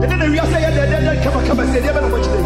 then we are saying that come say never know what